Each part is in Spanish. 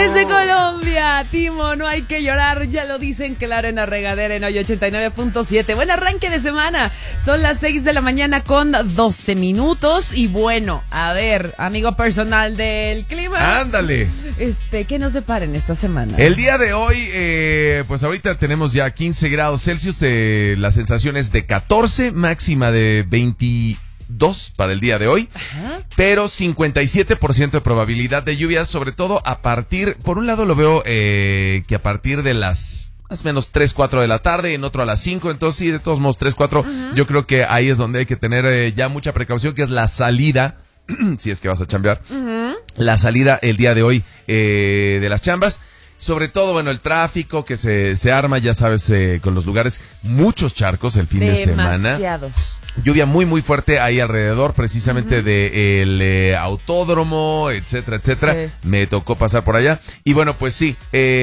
Desde Colombia, Timo, no hay que llorar, ya lo dicen claro en la regadera en hoy 89.7. Buen arranque de semana, son las 6 de la mañana con 12 minutos y bueno, a ver, amigo personal del clima. Ándale. ¿Qué nos deparen esta semana? El día de hoy, pues ahorita tenemos ya 15 grados Celsius, la sensación es de 14, máxima de 22 para el día de hoy. Ajá. Pero 57% de probabilidad de lluvia, sobre todo a partir, por un lado lo veo que a partir de las más o menos 3, 4 de la tarde, en otro a las 5, entonces sí, de todos modos 3, 4, yo creo que ahí es donde hay que tener ya mucha precaución, que es la salida, si es que vas a chambear, la salida el día de hoy de las chambas. Sobre todo, bueno, el tráfico que se arma, ya sabes, con los lugares, muchos charcos el fin de semana. Demasiados. Lluvia muy, muy fuerte ahí alrededor, precisamente del autódromo, etcétera, etcétera. Sí. Me tocó pasar por allá. Y bueno, pues sí,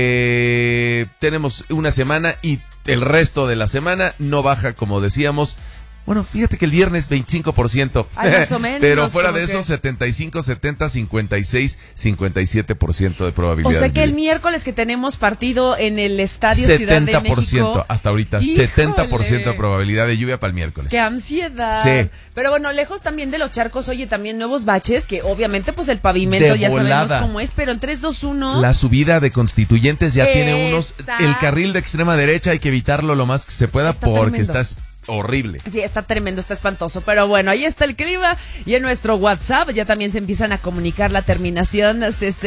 tenemos una semana y el resto de la semana no baja, como decíamos. Bueno, fíjate que el viernes 25%. Ay, más o menos. Pero fuera de eso, 75, 70, 56, 57% de probabilidad. O sea que el miércoles que tenemos partido en el Estadio Ciudad de México. 70% hasta ahorita. ¡Híjole! 70% de probabilidad de lluvia para el miércoles. ¡Qué ansiedad! Sí. Pero bueno, lejos también de los charcos, oye, también nuevos baches, que obviamente pues el pavimento ya sabemos cómo es, pero en 3, 2, 1. La subida de Constituyentes ya tiene unos. El carril de extrema derecha hay que evitarlo lo más que se pueda porque estás horrible. Sí, está tremendo, está espantoso. Pero bueno, ahí está el clima. Y en nuestro WhatsApp ya también se empiezan a comunicar la terminación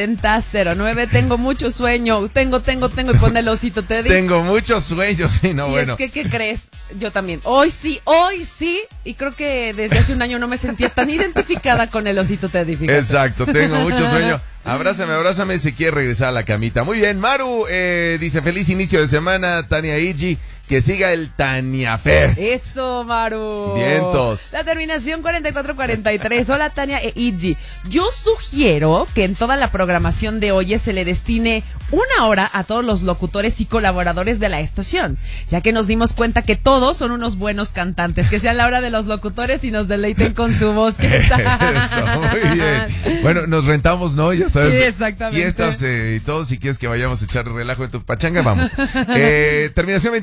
6009. Tengo mucho sueño. Tengo. Y pone el osito Teddy. Tengo muchos sueños. Sí, no, y bueno. Es que, ¿qué crees? Yo también. Hoy sí. Y creo que desde hace un año no me sentía tan identificada con el osito Teddy. Fíjate. Exacto, tengo mucho sueño. Abrázame si quiere regresar a la camita. Muy bien, Maru dice feliz inicio de semana, Tania Igi. Que siga el Tania Fest. Eso, Maru. Vientos. La terminación 4443. Hola, Tania e Igi. Yo sugiero que en toda la programación de hoy se le destine una hora a todos los locutores y colaboradores de la estación, ya que nos dimos cuenta que todos son unos buenos cantantes. Que sea la hora de los locutores y nos deleiten con su voz. ¿Qué tal? Eso, muy bien. Bueno, nos rentamos, ¿no? Ya sabes. Sí, exactamente. Fiestas y todo, si quieres que vayamos a echar relajo en tu pachanga, vamos. Terminación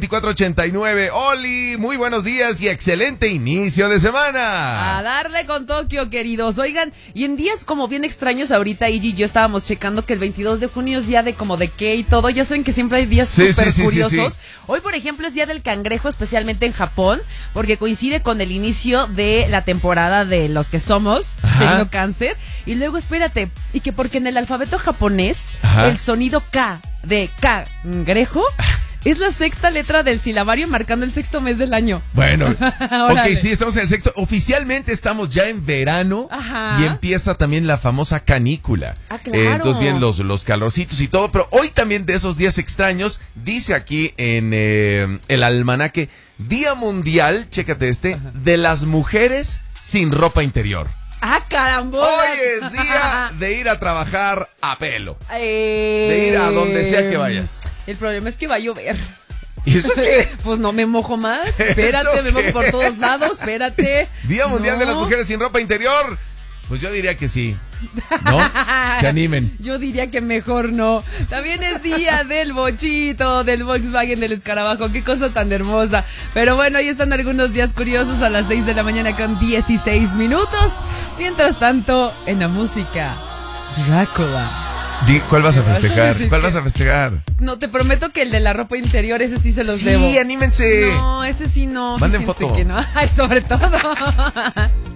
2489. Oli, muy buenos días y excelente inicio de semana. A darle con Tokio, queridos. Oigan, y en días como bien extraños, ahorita Igi y yo estábamos checando que el 22 de junio es día de como de qué y todo. Ya saben que siempre hay días súper curiosos. Sí. Hoy, por ejemplo, es día del cangrejo, especialmente en Japón, porque coincide con el inicio de la temporada de los que somos, signo Cáncer. Y luego, espérate, y que porque en el alfabeto japonés, el sonido K de cangrejo es la sexta letra del silabario, marcando el sexto mes del año. Bueno, ok, sí, estamos en el sexto. Oficialmente estamos ya en verano. Y empieza también la famosa canícula. Claro. Entonces vienen los calorcitos y todo. Pero hoy también de esos días extraños, dice aquí en el almanaque, Día Mundial, chécate de las mujeres sin ropa interior. ¡Caramba! Hoy es día de ir a trabajar a pelo. De ir a donde sea que vayas. El problema es que va a llover. ¿Y eso qué? Pues no me mojo más. Espérate, me mojo por todos lados. Espérate. Día Mundial de las Mujeres sin Ropa Interior. Pues yo diría que sí. ¿No? Se animen. Yo diría que mejor no. También es día del bochito, del Volkswagen, del escarabajo. Qué cosa tan hermosa. Pero bueno, ahí están algunos días curiosos a las 6 de la mañana con 16 minutos. Mientras tanto, en la música, Drácula. ¿Cuál vas a festejar? ¿Cuál vas a festejar? No, te prometo que el de la ropa interior, ese sí se los debo. Sí, anímense. No, ese sí no. Manden foto. Que no. Ay, sobre todo.